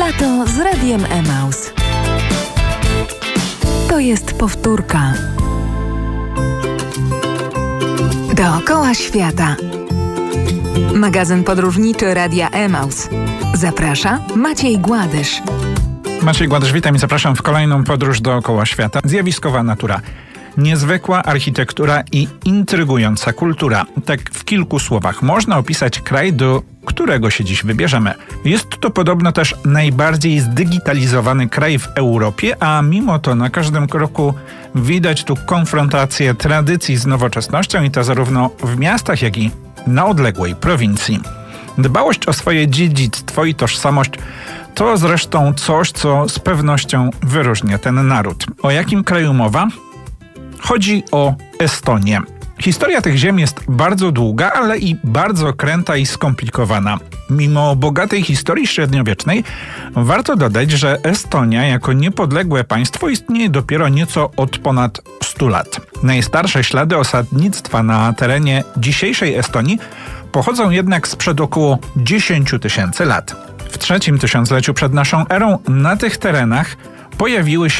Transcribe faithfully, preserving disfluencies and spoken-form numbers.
Lato z Radiem Emaus. To jest powtórka. Dookoła świata. Magazyn podróżniczy Radia Emaus. Zaprasza Maciej Gładysz. Maciej Gładysz, witam i zapraszam w kolejną podróż dookoła świata. Zjawiskowa natura, niezwykła architektura i intrygująca kultura. Tak w kilku słowach można opisać kraj, do którego się dziś wybierzemy. Jest to podobno też najbardziej zdigitalizowany kraj w Europie, a mimo to na każdym kroku widać tu konfrontację tradycji z nowoczesnością i to zarówno w miastach, jak i na odległej prowincji. Dbałość o swoje dziedzictwo i tożsamość to zresztą coś, co z pewnością wyróżnia ten naród. O jakim kraju mowa? Chodzi o Estonię. Historia tych ziem jest bardzo długa, ale i bardzo kręta i skomplikowana. Mimo bogatej historii średniowiecznej, warto dodać, że Estonia jako niepodległe państwo istnieje dopiero nieco od ponad stu lat. Najstarsze ślady osadnictwa na terenie dzisiejszej Estonii pochodzą jednak sprzed około dziesięciu tysięcy lat. W trzecim tysiącleciu przed naszą erą na tych terenach pojawiły się